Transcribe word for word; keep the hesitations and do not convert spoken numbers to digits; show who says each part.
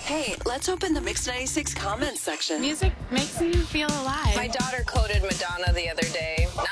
Speaker 1: Hey, let's open the Mix ninety-six comments section.
Speaker 2: Music makes you feel alive.
Speaker 3: My daughter quoted Madonna the other day.